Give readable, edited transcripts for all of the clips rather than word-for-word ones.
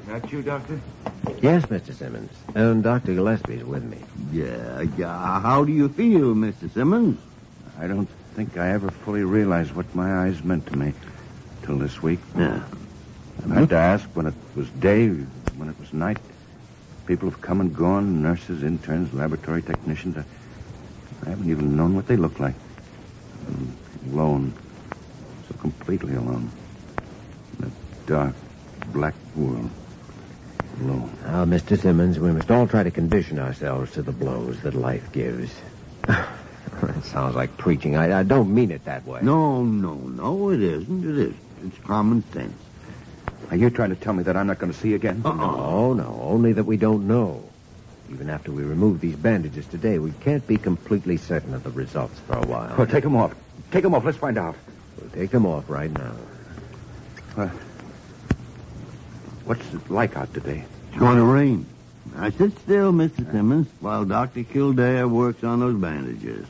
That you, Doctor? Yes, Mr. Simmons. And Dr. Gillespie's with me. Yeah. How do you feel, Mr. Simmons? I don't think I ever fully realized what my eyes meant to me till this week. Yeah. I've had to ask when it was day, when it was night. People have come and gone, nurses, interns, laboratory technicians. I haven't even known what they look like. I'm alone. So completely alone. In a dark, black world. Alone. Now, Mr. Simmons, we must all try to condition ourselves to the blows that life gives. It sounds like preaching. I don't mean it that way. No, it isn't. It isn't. It's common sense. Are you trying to tell me that I'm not going to see again? No. Only that we don't know. Even after we remove these bandages today, we can't be completely certain of the results for a while. Well, take them off. Take them off. Let's find out. We'll take them off right now. What's it like out today? It's going to rain. Now, sit still, Mr. Simmons, while Dr. Kildare works on those bandages.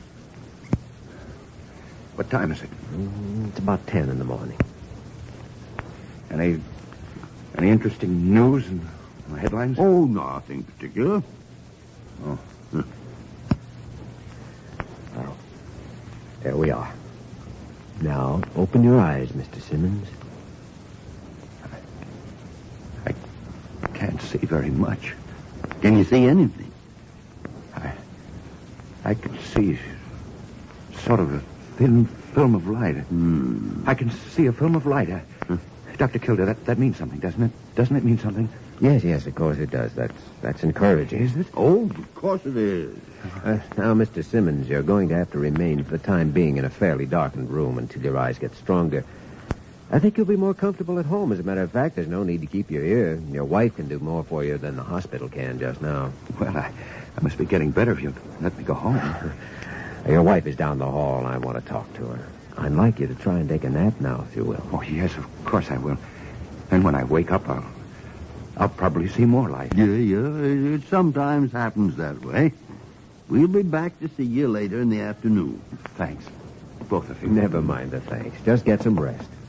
What time is it? It's about 10 in the morning. Any interesting news in the headlines? Oh, nothing particular. Oh. Well, there we are. Now, open your eyes, Mr. Simmons. I can't see very much. Can you see anything? I can see sort of a thin film of light. I can see a film of light. Dr. Kildare, that means something, doesn't it? Doesn't it mean something? Yes, of course it does. That's encouraging. Is it? Oh, of course it is. Now, Mr. Simmons, you're going to have to remain for the time being in a fairly darkened room until your eyes get stronger. I think you'll be more comfortable at home. As a matter of fact, there's no need to keep you here. Your wife can do more for you than the hospital can just now. Well, I must be getting better if you let me go home. Your wife is down the hall, and I want to talk to her. I'd like you to try and take a nap now, if you will. Oh, yes, of course I will. And when I wake up, I'll probably see more light. Yeah, it sometimes happens that way. We'll be back to see you later in the afternoon. Thanks. Both of you. Never mind the thanks. Just get some rest.